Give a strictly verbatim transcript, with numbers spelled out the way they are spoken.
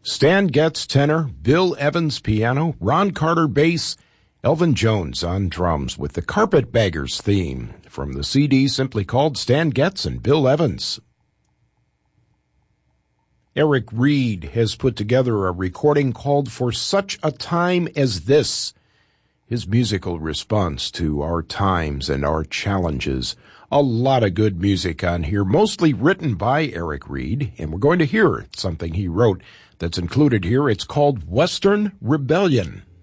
Stan Getz tenor, Bill Evans piano, Ron Carter bass, Elvin Jones on drums with the Carpetbaggers theme from the C D simply called Stan Getz and Bill Evans. Eric Reed has put together a recording called For Such a Time as This, his musical response to our times and our challenges. A lot of good music on here, mostly written by Eric Reed, and we're going to hear something he wrote that's included here. It's called Western Rebellion.